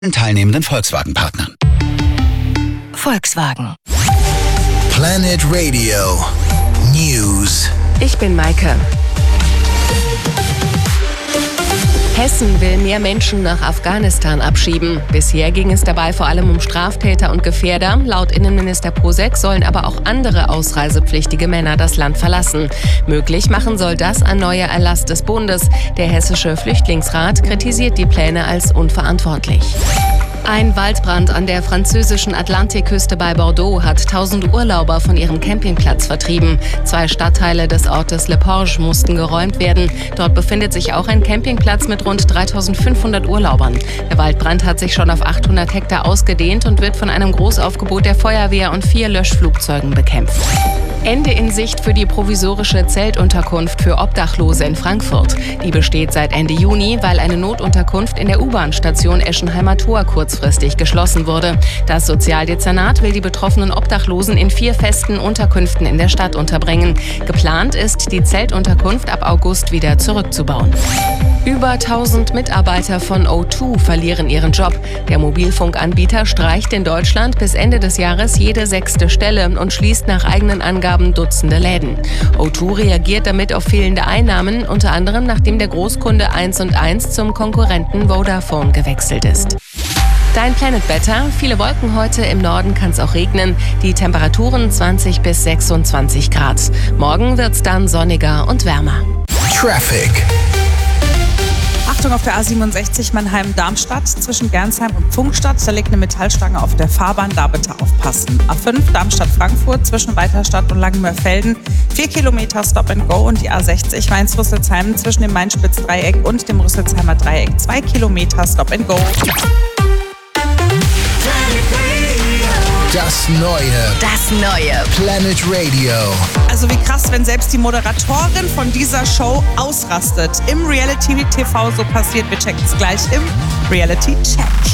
teilnehmenden Volkswagen-Partnern. Volkswagen. Planet Radio News. Ich bin Maike. Hessen will mehr Menschen nach Afghanistan abschieben. Bisher ging es dabei vor allem um Straftäter und Gefährder. Laut Innenminister Posek sollen aber auch andere ausreisepflichtige Männer das Land verlassen. Möglich machen soll das ein neuer Erlass des Bundes. Der Hessische Flüchtlingsrat kritisiert die Pläne als unverantwortlich. Ein Waldbrand an der französischen Atlantikküste bei Bordeaux hat 1000 Urlauber von ihrem Campingplatz vertrieben. 2 Stadtteile des Ortes Le Porge mussten geräumt werden. Dort befindet sich auch ein Campingplatz mit rund 3500 Urlaubern. Der Waldbrand hat sich schon auf 800 Hektar ausgedehnt und wird von einem Großaufgebot der Feuerwehr und 4 Löschflugzeugen bekämpft. Ende in Sicht für die provisorische Zeltunterkunft für Obdachlose in Frankfurt. Die besteht seit Ende Juni, weil eine Notunterkunft in der U-Bahn-Station Eschenheimer Tor kurzfristig geschlossen wurde. Das Sozialdezernat will die betroffenen Obdachlosen in 4 festen Unterkünften in der Stadt unterbringen. Geplant ist, die Zeltunterkunft ab August wieder zurückzubauen. Über 1000 Mitarbeiter von O2 verlieren ihren Job. Der Mobilfunkanbieter streicht in Deutschland bis Ende des Jahres jede 6. Stelle und schließt nach eigenen Angaben Dutzende Läden. O2 reagiert damit auf fehlende Einnahmen, unter anderem nachdem der Großkunde 1&1 zum Konkurrenten Vodafone gewechselt ist. Dein Planet-Wetter. Viele Wolken heute, im Norden kann es auch regnen. Die Temperaturen 20 bis 26 Grad. Morgen wird es dann sonniger und wärmer. Traffic. Achtung auf der A67 Mannheim-Darmstadt zwischen Gernsheim und Pfungstadt. Da liegt eine Metallstange auf der Fahrbahn, da bitte aufpassen. A5 Darmstadt-Frankfurt zwischen Weiterstadt und Langenmörfelden 4 Kilometer Stop and Go und die A60 Mainz-Rüsselsheim zwischen dem Main-Spitz-Dreieck und dem Rüsselsheimer Dreieck 2 Kilometer Stop and Go. Das neue Planet Radio. Also wie krass, wenn selbst die Moderatorin von dieser Show ausrastet. Im Reality-TV so passiert. Wir checken es gleich im Reality-Check.